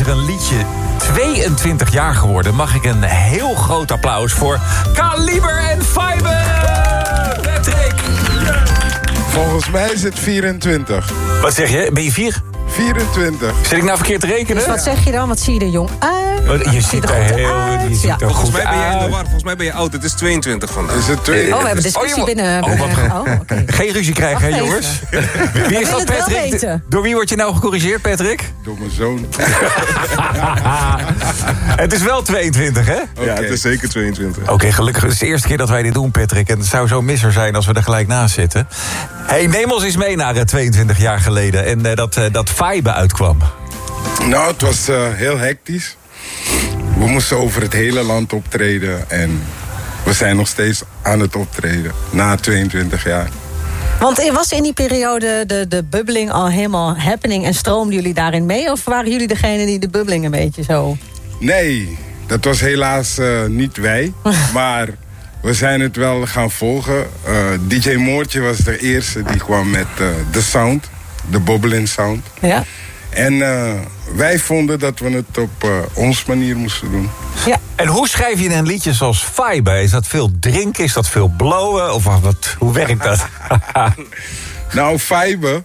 een liedje 22 jaar geworden. Mag ik een heel groot applaus voor Kaliber en Fiber! Patrick! Volgens mij is het 24. Wat zeg je? Ben je 4? 24. Zit ik nou verkeerd te rekenen? Dus wat zeg je dan? Wat zie je er jong uit? Je ziet er heel Ja. Volgens mij ben jij in de war. Volgens mij ben je oud. Het is 22 vandaag. Is het 22? Oh, we hebben discussie binnen. Oké. Geen ruzie krijgen, hè, Wacht jongens? Wie wil is dat, het wel Patrick? weten. Door wie word je nou gecorrigeerd, Patrick? Door mijn zoon. Het is wel 22, hè? Ja, het is zeker 22. Oké, gelukkig. Het is de eerste keer dat wij dit doen, Patrick. En het zou zo misser zijn als we er gelijk naast zitten. Hey, neem ons eens mee naar 22 jaar geleden. En dat Vibe uitkwam. Nou, het was heel hectisch. We moesten over het hele land optreden. En we zijn nog steeds aan het optreden. Na 22 jaar. Want was in die periode de bubbeling al helemaal happening en stroomden jullie daarin mee? Of waren jullie degene die de bubbeling een beetje zo... Nee, dat was helaas niet wij. Maar we zijn het wel gaan volgen. DJ Moortje was de eerste die kwam met de sound. De bobbelin sound. Ja. En Wij vonden dat we het op ons manier moesten doen. Ja. En hoe schrijf je een liedje zoals Vibe? Is dat veel drinken? Is dat veel blowen? Of hoe werkt dat? Nou, Vibe...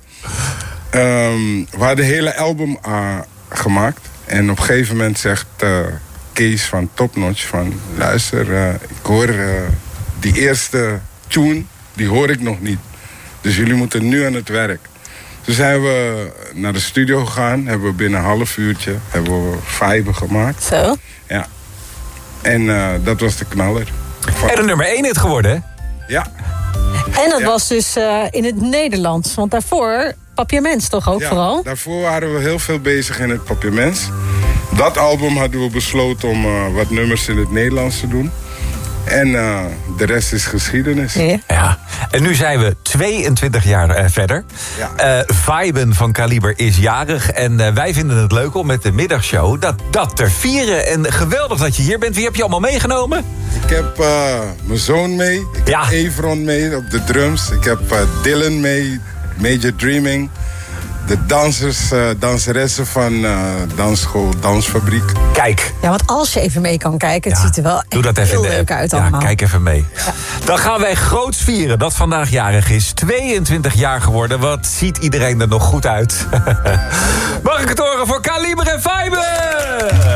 we hadden de hele album gemaakt. En op een gegeven moment zegt Kees van Top Notch van... luister, ik hoor die eerste tune, die hoor ik nog niet. Dus jullie moeten nu aan het werk. Toen zijn we naar de studio gegaan. Hebben we binnen een half uurtje hebben we Vibe gemaakt. Zo. Ja. En dat was de knaller. En de nummer 1 hit geworden, hè? Ja. En dat was dus in het Nederlands. Want daarvoor Papiaments toch ook vooral? Daarvoor waren we heel veel bezig in het Papiaments. Dat album hadden we besloten om wat nummers in het Nederlands te doen. En de rest is geschiedenis. Ja. En nu zijn we 22 jaar verder. Ja. Viben van Kaliber is jarig. En wij vinden het leuk om met de middagshow dat te vieren. En geweldig dat je hier bent. Wie heb je allemaal meegenomen? Ik heb mijn zoon mee. Ik heb Evron mee op de drums. Ik heb Dylan mee, Major Dreaming. De danseressen van dansschool, Dansfabriek. Kijk. Ja, want als je even mee kan kijken, het ziet er wel doe dat echt even heel leuk uit allemaal. Ja, kijk even mee. Ja. Dan gaan wij groots vieren dat vandaag jarig is. 22 jaar geworden. Wat ziet iedereen er nog goed uit? Mag ik het horen voor Kaliber en Vibe?